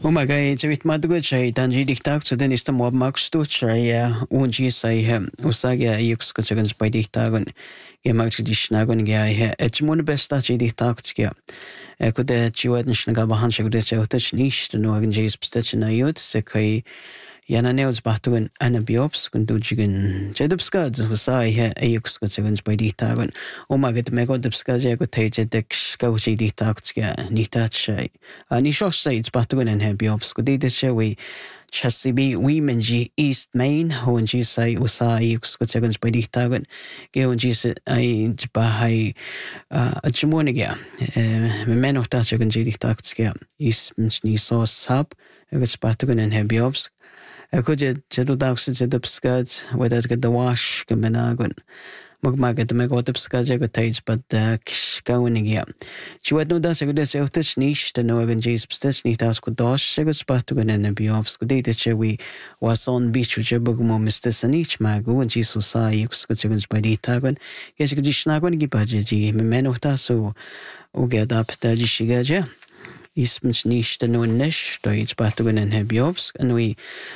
Umaga Javit Madguchay, Danji Dictac, so then is the mob Max Tuchay, Unji say, Usaga, Yuxcotagans by Dictagon, Yamaxidishnagon Gay, Edmund Bestachi Dictaxia. Could the Chiwadan Gabahancha could touch niche to know and Jays Stetchen Ayut, Sekai. Yana nails batuan ana biops kun dujigan jedupskads usai he ayuxkotagans by Dictagon. Umaga mego dupskaja gotage dek skauchi Dictaxia, Nitach. Nishos sides batuan and he biops could eat the we Chasibi Womenji East Main, Honji say Usai Skotagans by Dictagon, Geonjis I Bahai a Chimoniga, men of Tachagan Dictaxia, East Niso Sab, a good Spatagon and he biops. I could Jedudax Jedupskads, whether get the wash, Gamenagon. Magmaga the Megodupskaja gotage, but the Kishkawinigia. She would no das a good touch niche, the Norgan Jays Stitchny task could dosh, a good Spatagon and a biobs could eat it. We was on beach with Jabugmo, Mr. Sanich Mago, and Jesus saw Yuxkotagans by Dictagon. Yes, could Jishnagon Gibaji, Menota, so get up the Jishigaja. Ismens niche the no niche, the each Spatagon and her biobs, and we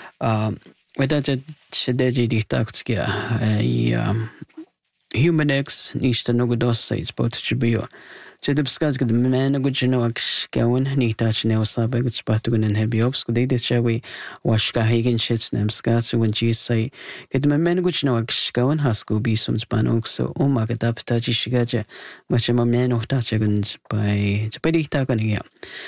without a Shedeji Dictaxia, Human X needs to know good sites, both Chibio. Jedupskaz get the man a good genoax gowan, Nitach nail sabag, Spatagon and Hebiobs, could they dishawi wash Kahagan shits name scats when she say, get the man a good genoax gowan, Hasco be some spanok, so Omagadap Tachi Shigaja, much a man of Tachagans by Dictagon.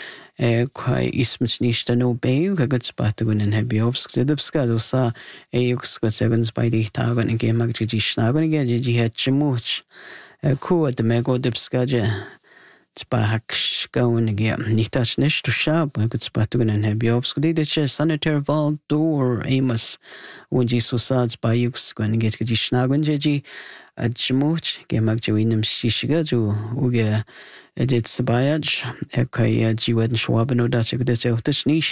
Quai ismens niche to know bay, a good Spatagon and Hebiobs, Jedupskaz saw a Yuxkotagans by Dictagon and game Magji Schnagon again, Gigi had Chimuch. Cool at the Mego Dipskaja. Spahak going again. Nitach nish to shop, I could Spatagon and Hebiobs, could either share Senator Valdo or Amos when Jesus sads by Yux going to get Schnagon Jeji at Chimuch, game Magjuinum Shishigaju, Uga. Edit Sabayaj, Ekaya Jiwed and Schwabano, that's a good niche.